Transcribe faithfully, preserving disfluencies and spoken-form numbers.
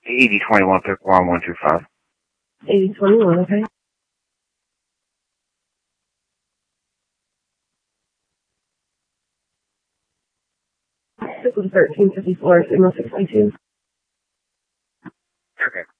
eighty twenty-one, pick one, one two five. eighty twenty-one, okay. This was thirteen fifty-four, signal six two two. Okay.